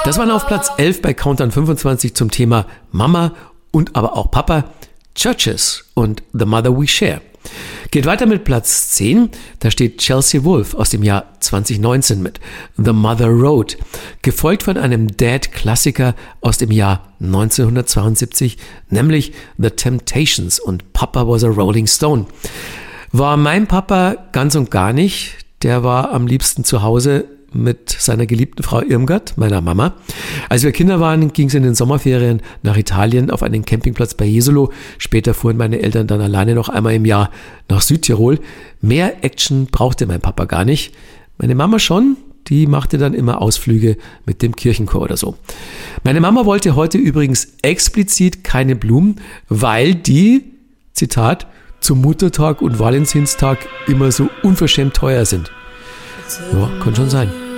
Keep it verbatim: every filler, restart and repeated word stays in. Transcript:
Das waren auf Platz elf bei Countdown fünfundzwanzig zum Thema Mama und aber auch Papa, Churches und The Mother We Share. Geht weiter mit Platz zehn, da steht Chelsea Wolfe aus dem Jahr zwanzig neunzehn mit The Mother Road, gefolgt von einem Dad-Klassiker aus dem Jahr neunzehnhundertzweiundsiebzig, nämlich The Temptations und Papa Was a Rolling Stone. War mein Papa ganz und gar nicht, der war am liebsten zu Hause mit seiner geliebten Frau Irmgard, meiner Mama. Als wir Kinder waren, ging es in den Sommerferien nach Italien auf einen Campingplatz bei Jesolo. Später fuhren meine Eltern dann alleine noch einmal im Jahr nach Südtirol. Mehr Action brauchte mein Papa gar nicht. Meine Mama schon, die machte dann immer Ausflüge mit dem Kirchenchor oder so. Meine Mama wollte heute übrigens explizit keine Blumen, weil die, Zitat, zum Muttertag und Valentinstag immer so unverschämt teuer sind. Ja, kann schon sein.